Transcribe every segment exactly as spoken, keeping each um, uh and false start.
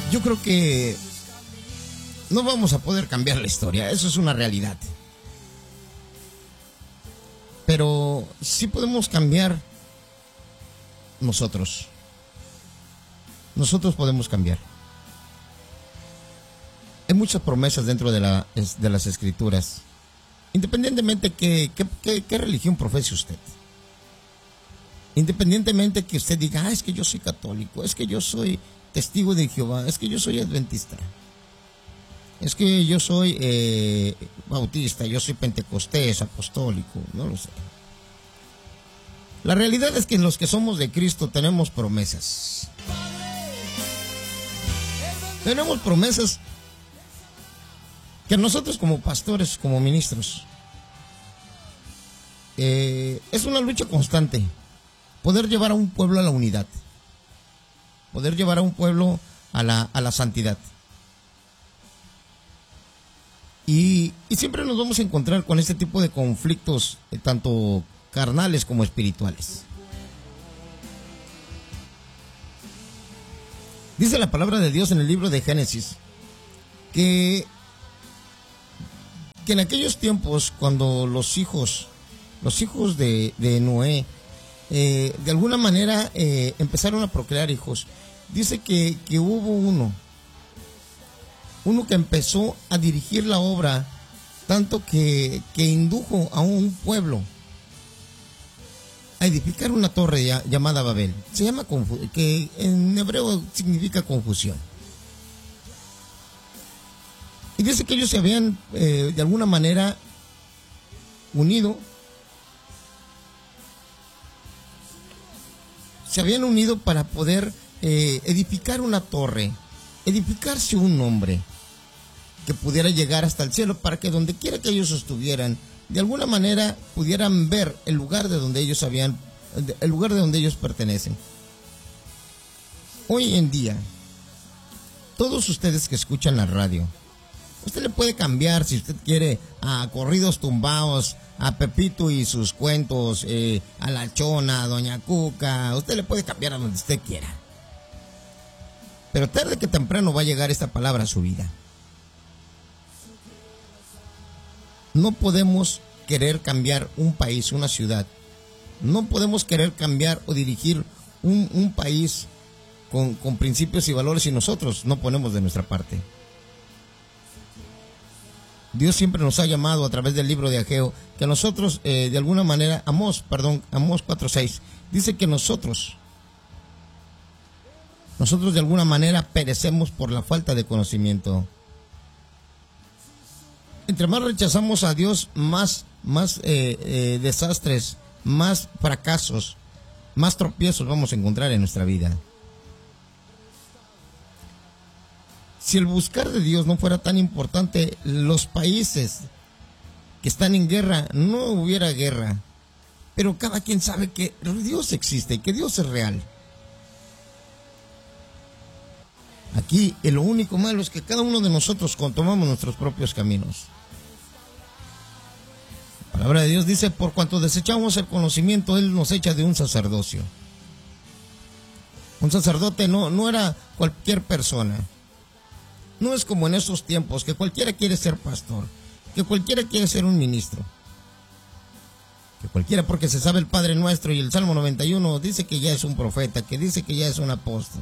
Yo creo que no vamos a poder cambiar la historia, eso es una realidad. Pero sí podemos cambiar nosotros. Nosotros podemos cambiar. Hay muchas promesas dentro de, la, de las escrituras. Independientemente que, que, que, qué religión profese usted. Independientemente que usted diga, ah, es que yo soy católico, es que yo soy testigo de Jehová, es que yo soy adventista, es que yo soy eh, bautista, yo soy pentecostés, apostólico, no lo sé. La realidad es que los que somos de Cristo tenemos promesas. Tenemos promesas que nosotros como pastores, como ministros, eh, es una lucha constante. Poder llevar a un pueblo a la unidad. Poder llevar a un pueblo a la, a la santidad. Y, y siempre nos vamos a encontrar con este tipo de conflictos, eh, tanto carnales como espirituales. Dice la palabra de Dios en el libro de Génesis que, que en aquellos tiempos, cuando los hijos, los hijos de, de Noé, eh, de alguna manera eh, empezaron a procrear hijos, dice que, que hubo uno, uno que empezó a dirigir la obra, tanto que, que indujo a un pueblo a edificar una torre ya, llamada Babel. Se llama, que en hebreo significa confusión. Y dice que ellos se habían eh, de alguna manera unido, se habían unido para poder eh, edificar una torre, edificarse un nombre que pudiera llegar hasta el cielo, para que donde quiera que ellos estuvieran, de alguna manera pudieran ver el lugar de donde ellos habían, el lugar de donde ellos pertenecen. Hoy en día, todos ustedes que escuchan la radio, usted le puede cambiar, si usted quiere, a corridos tumbados, a Pepito y sus cuentos, eh, a La Chona, a Doña Cuca, usted le puede cambiar a donde usted quiera. Pero tarde que temprano va a llegar esta palabra a su vida. No podemos querer cambiar un país, una ciudad. No podemos querer cambiar o dirigir un, un país con, con principios y valores si nosotros no ponemos de nuestra parte. Dios siempre nos ha llamado a través del libro de Ageo, que nosotros eh, de alguna manera, Amós, perdón, Amós cuatro seis, dice que nosotros, nosotros de alguna manera perecemos por la falta de conocimiento. Entre más rechazamos a Dios, más, más eh, eh, desastres, más fracasos, más tropiezos vamos a encontrar en nuestra vida. Si el buscar de Dios no fuera tan importante, los países que están en guerra, no hubiera guerra. Pero cada quien sabe que Dios existe, que Dios es real. Aquí lo único malo es que cada uno de nosotros tomamos nuestros propios caminos. La palabra de Dios dice, por cuanto desechamos el conocimiento, Él nos echa de un sacerdocio. Un sacerdote no, no era cualquier persona. No es como en esos tiempos, que cualquiera quiere ser pastor, que cualquiera quiere ser un ministro. Que cualquiera, porque se sabe el Padre Nuestro y el Salmo noventa y uno, dice que ya es un profeta, que dice que ya es un apóstol.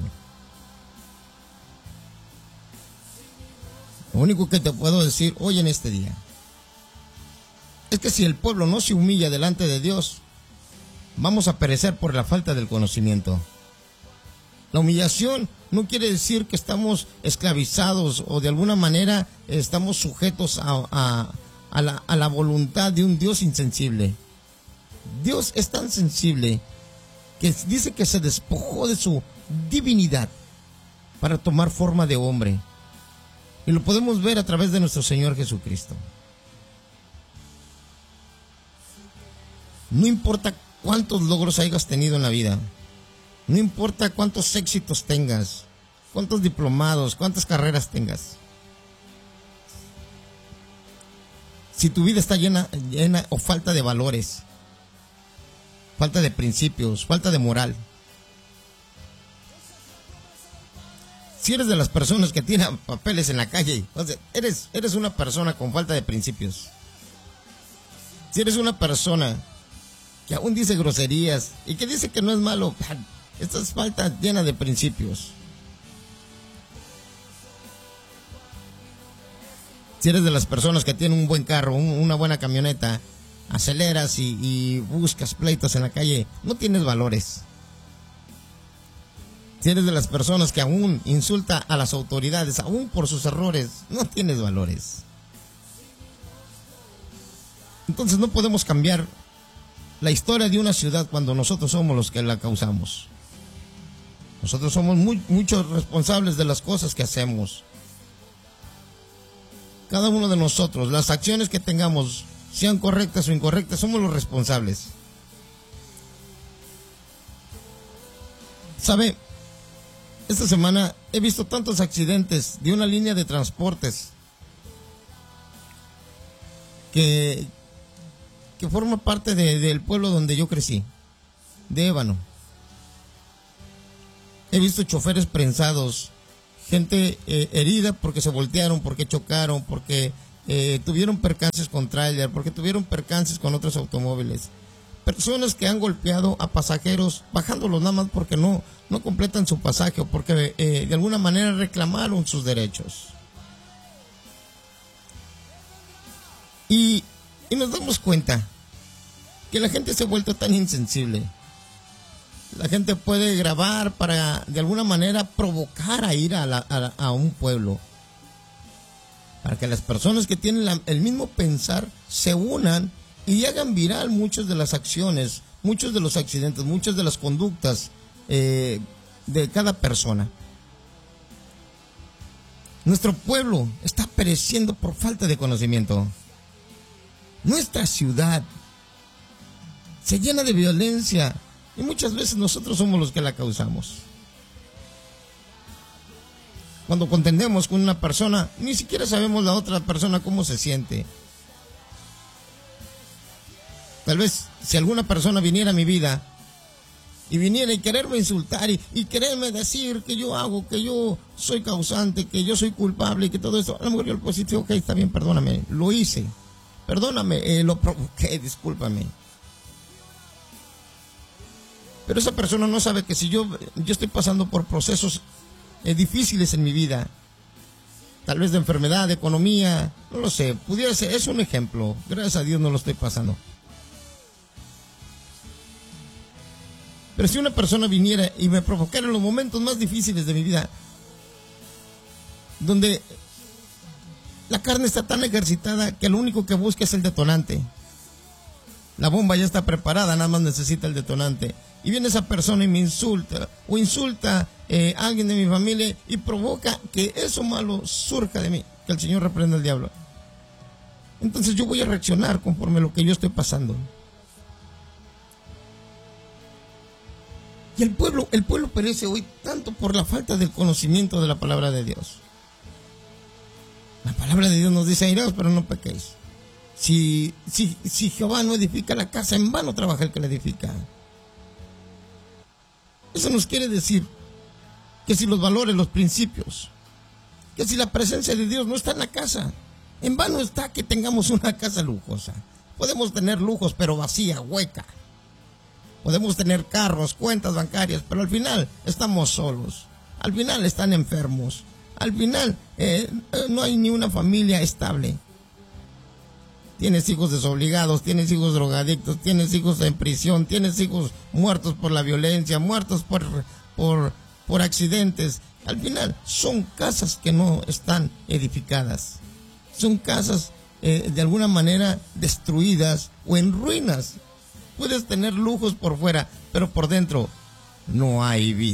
Lo único que te puedo decir hoy en este día es que si el pueblo no se humilla delante de Dios, vamos a perecer por la falta del conocimiento. La humillación no quiere decir que estamos esclavizados o de alguna manera estamos sujetos a, a, a, la, a la voluntad de un Dios insensible. Dios es tan sensible que dice que se despojó de su divinidad para tomar forma de hombre. Y lo podemos ver a través de nuestro Señor Jesucristo. No importa cuántos logros hayas tenido en la vida, no importa cuántos éxitos tengas, cuántos diplomados, cuántas carreras tengas. Si tu vida está llena, llena o falta de valores, falta de principios, falta de moral. Si eres de las personas que tiran papeles en la calle, o sea, eres, eres una persona con falta de principios. Si eres una persona que aún dice groserías y que dice que no es malo, esta es falta llena de principios. Si eres de las personas que tienen un buen carro, un, una buena camioneta, aceleras y, y buscas pleitos en la calle, no tienes valores. Si eres de las personas que aún insulta a las autoridades, aún por sus errores, no tienes valores. Entonces no podemos cambiar la historia de una ciudad cuando nosotros somos los que la causamos. Nosotros somos muy, muchos responsables de las cosas que hacemos. Cada uno de nosotros, las acciones que tengamos, sean correctas o incorrectas, somos los responsables. ¿Sabe? Esta semana he visto tantos accidentes de una línea de transportes que, que forma parte de, del pueblo donde yo crecí, de Ébano. He visto choferes prensados, gente eh, herida porque se voltearon, porque chocaron, porque eh, tuvieron percances con tráiler, porque tuvieron percances con otros automóviles. Personas que han golpeado a pasajeros bajándolos nada más porque no, no completan su pasaje o porque eh, de alguna manera reclamaron sus derechos. Y, y nos damos cuenta que la gente se ha vuelto tan insensible. La gente puede grabar para de alguna manera provocar a ir a, la, a, a un pueblo. Para que las personas que tienen la, el mismo pensar se unan y hagan viral muchas de las acciones, muchos de los accidentes, muchas de las conductas eh, de cada persona. Nuestro pueblo está pereciendo por falta de conocimiento. Nuestra ciudad se llena de violencia y muchas veces nosotros somos los que la causamos. Cuando contendemos con una persona, ni siquiera sabemos la otra persona cómo se siente. Tal vez si alguna persona viniera a mi vida y viniera y quererme insultar y, y quererme decir que yo hago, que yo soy causante, que yo soy culpable y que todo eso, a lo mejor yo le puedo decir, ok, está bien, perdóname, lo hice, perdóname, eh, lo provoqué, discúlpame. Pero esa persona no sabe que si yo, yo estoy pasando por procesos eh, difíciles en mi vida, tal vez de enfermedad, de economía, no lo sé, pudiera ser, es un ejemplo, gracias a Dios no lo estoy pasando. Pero si una persona viniera y me provocara en los momentos más difíciles de mi vida, donde la carne está tan ejercitada que lo único que busca es el detonante. La bomba ya está preparada, nada más necesita el detonante. Y viene esa persona y me insulta, o insulta eh, a alguien de mi familia y provoca que eso malo surja de mí, que el Señor reprenda al diablo. Entonces yo voy a reaccionar conforme a lo que yo estoy pasando. Y el pueblo, el pueblo perece hoy tanto por la falta del conocimiento de la palabra de Dios. La palabra de Dios nos dice, airaos, pero no pequéis. Si, si, si Jehová no edifica la casa, en vano trabaja el que la edifica. Eso nos quiere decir que si los valores, los principios, que si la presencia de Dios no está en la casa, en vano está que tengamos una casa lujosa. Podemos tener lujos, pero vacía, hueca. Podemos tener carros, cuentas bancarias, pero al final estamos solos. Al final están enfermos. Al final eh, no hay ni una familia estable. Tienes hijos desobligados, tienes hijos drogadictos, tienes hijos en prisión, tienes hijos muertos por la violencia, muertos por, por, por accidentes. Al final son casas que no están edificadas. Son casas eh, de alguna manera destruidas o en ruinas. Puedes tener lujos por fuera, pero por dentro no hay vida.